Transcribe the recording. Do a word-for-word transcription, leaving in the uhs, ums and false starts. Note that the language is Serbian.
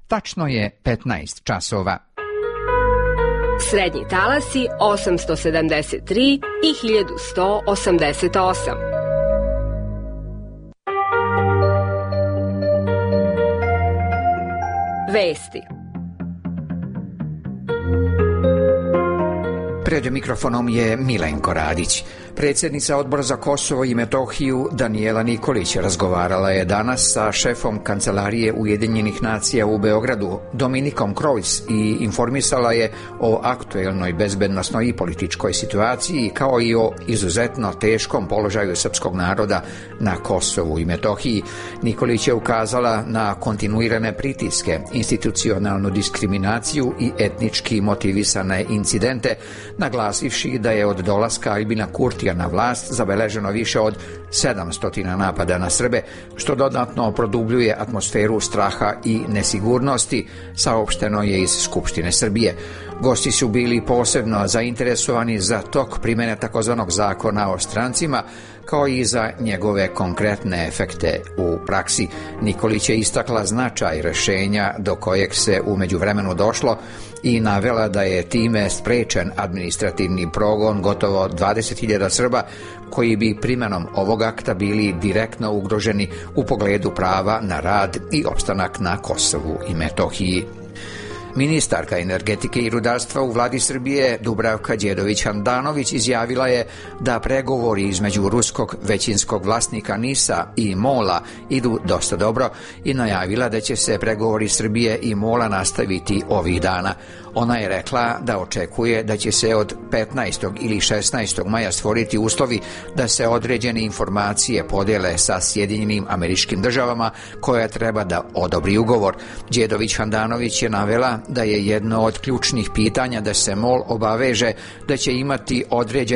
Tačno je petnaest časova. Srednji talasi osamsto sedamdeset tri i hiljadu sto osamdeset osam. Vesti. Pred mikrofonom je Milenko Radić. Predsjednica Odbora za Kosovo i Metohiju Danijela Nikolić razgovarala je danas sa šefom Kancelarije Ujedinjenih nacija u Beogradu, Dominikom Krojs, i informisala je o aktuelnoj bezbednosnoj i političkoj situaciji, kao i o izuzetno teškom položaju srpskog naroda na Kosovu i Metohiji. Nikolić je ukazala na kontinuirane pritiske, institucionalnu diskriminaciju i etnički motivisane incidente, naglasivši da je od dolaska Albina Kurtija na vlast zabeleženo više od sedamsto napada na Srbe, što dodatno produbljuje atmosferu straha i nesigurnosti, saopšteno je iz Skupštine Srbije. Gosti su bili posebno zainteresovani za tok primjene takozvanog zakona o strancima, kao i za njegove konkretne efekte u praksi. Nikolić je istakla značaj rešenja do kojeg se u međuvremenu došlo i navela da je time sprečen administrativni progon gotovo dvadeset hiljada Srba koji bi primjenom ovog akta bili direktno ugroženi u pogledu prava na rad i opstanak na Kosovu i Metohiji. Ministarka energetike i rudarstva u vladi Srbije Dubravka Đedović-Handanović izjavila je da pregovori između ruskog većinskog vlasnika NIS-a i MOL-a idu dosta dobro i najavila da će se pregovori Srbije i MOL-a nastaviti ovih dana. Ona je rekla da očekuje da će se od petnaestog ili šesnaestog maja stvoriti uslovi da se određene informacije podele sa Sjedinjenim Američkim Državama, koja treba da odobri ugovor. Đedović-Handanović je navela da je jedno od ključnih pitanja da se MOL obaveže da će imati određene